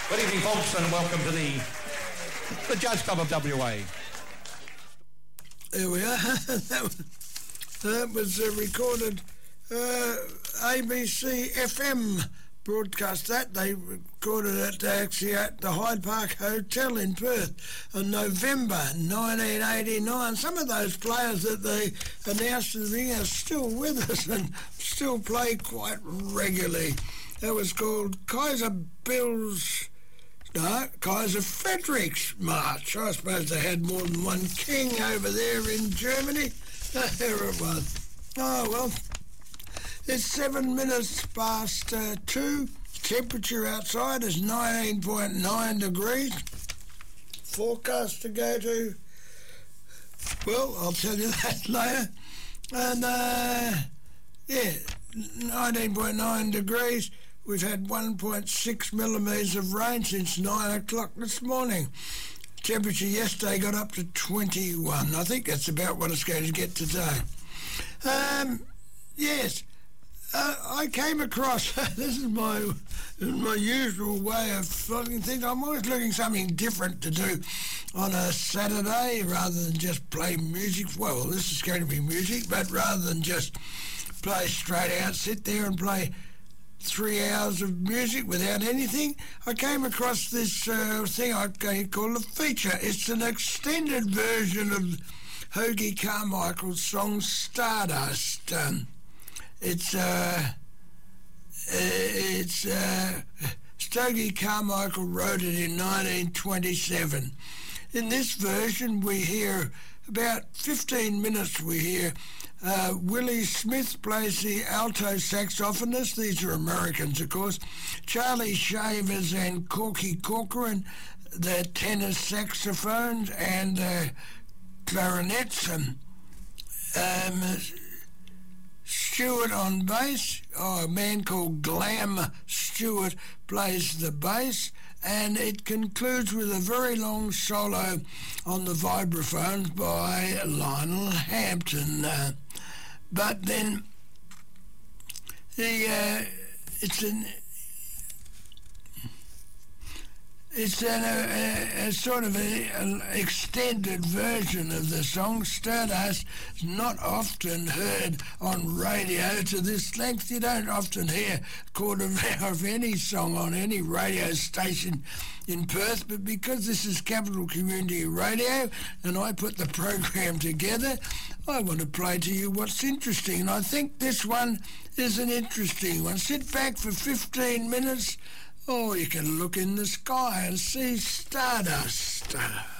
Good evening, folks, and welcome to the Jazz Club of WA. There we are. that was recorded ABC FM broadcast that. They recorded it actually at the Hyde Park Hotel in Perth in November 1989. Some of those players that they announced in the ring are still with us and still play quite regularly. That was called Kaiser Friedrich's March. I suppose they had more than one king over there in Germany. There it was. Oh, well, it's 7 minutes past 2. Temperature outside is 19.9 degrees. Forecast to go to, well, I'll tell you that later. And, 19.9 degrees. We've had 1.6 millimetres of rain since 9 o'clock this morning. Temperature yesterday got up to 21. I think that's about what it's going to get today. Yes, I came across, this is my usual way of flogging things. I'm always looking something different to do on a Saturday rather than just play music. Well, this is going to be music, but rather than just play straight out, sit there and play 3 hours of music without anything, I came across this thing I call a feature. It's an extended version of Hoagy Carmichael's song Stardust. Stogie Carmichael wrote it in 1927. In this version, we hear about 15 minutes. We hear Willie Smith plays the alto saxophonist. These are Americans, of course. Charlie Shavers and Corky Corcoran, the tenor saxophones and clarinets. Stewart on bass. A man called Glam Stewart plays the bass. And it concludes with a very long solo on the vibraphones by Lionel Hampton. But then it's a sort of an extended version of the song. Stardust is not often heard on radio to this length. You don't often hear a quarter of an hour of any song on any radio station in Perth, but because this is Capital Community Radio and I put the program together, I want to play to you what's interesting, and I think this one is an interesting one. Sit back for 15 minutes. Oh, you can look in the sky and see stardust.